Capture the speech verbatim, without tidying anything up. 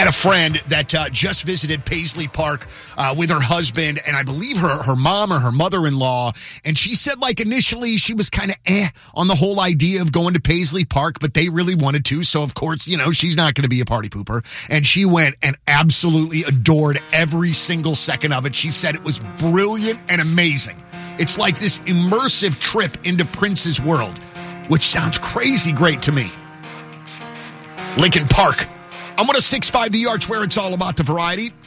had a friend that uh, just visited Paisley Park uh, with her husband and I believe her her mom or her mother-in-law. And she said, like, initially she was kind of eh on the whole idea of going to Paisley Park, but they really wanted to. So, of course, you know, she's not going to be a party pooper. And she went and absolutely adored every single second of it. She said it was brilliant and amazing. It's like this immersive trip into Prince's world, which sounds crazy great to me. Lincoln Park. I'm one oh six point five The Arch, where it's all about the variety.